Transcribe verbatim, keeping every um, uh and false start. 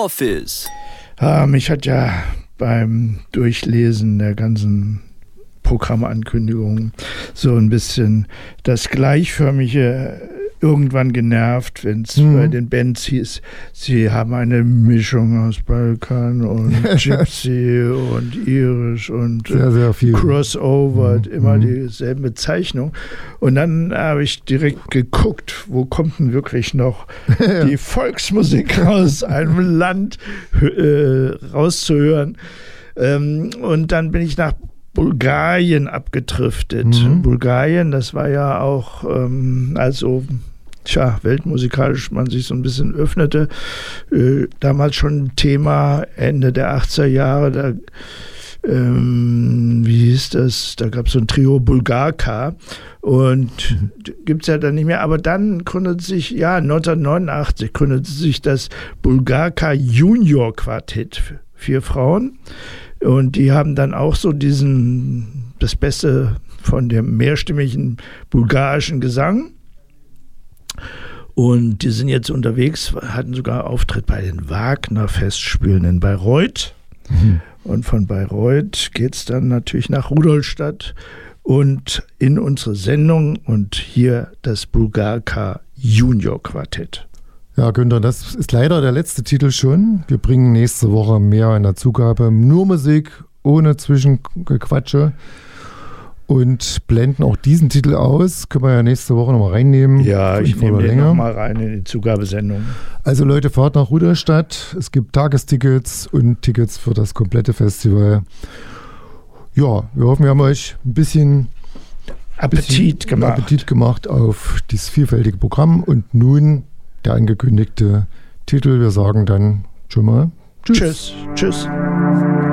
Office. Ah, mich hat ja beim Durchlesen der ganzen Programmankündigungen so ein bisschen das Gleichförmige irgendwann genervt, wenn es mhm. bei den Bands hieß, sie haben eine Mischung aus Balkan und Gypsy und Irisch und sehr, sehr viel. Crossover, mhm. immer mhm. dieselben Bezeichnungen. Und dann habe ich direkt geguckt, wo kommt denn wirklich noch ja. die Volksmusik aus einem Land äh, rauszuhören. Ähm, und dann bin ich nach Bulgarien abgedriftet. Mhm. Bulgarien, das war ja auch, ähm, also tja, weltmusikalisch man sich so ein bisschen öffnete. Äh, damals schon ein Thema, Ende der achtziger Jahre, da ähm, wie hieß das? Da gab es so ein Trio Bulgarka und mhm. gibt es ja dann nicht mehr. Aber dann gründete sich, ja, neunzehnhundertneunundachtzig gründete sich das Bulgarka Junior Quartett, vier Frauen. Und die haben dann auch so diesen, das Beste von dem mehrstimmigen bulgarischen Gesang. Und die sind jetzt unterwegs, hatten sogar Auftritt bei den Wagner-Festspielen in Bayreuth. Mhm. Und von Bayreuth geht es dann natürlich nach Rudolstadt und in unsere Sendung und hier das Bulgarka Junior Quartett. Ja, Günther, das ist leider der letzte Titel schon. Wir bringen nächste Woche mehr in der Zugabe. Nur Musik, ohne Zwischengequatsche. Und blenden auch diesen Titel aus. Können wir ja nächste Woche nochmal reinnehmen. Ja, ich nehme den nochmal rein in die Zugabesendung. Also Leute, fahrt nach Rudolstadt. Es gibt Tagestickets und Tickets für das komplette Festival. Ja, wir hoffen, wir haben euch ein bisschen Appetit bisschen gemacht. Appetit gemacht auf dieses vielfältige Programm. Und nun der angekündigte Titel. Wir sagen dann schon mal Tschüss. Tschüss. Tschüss.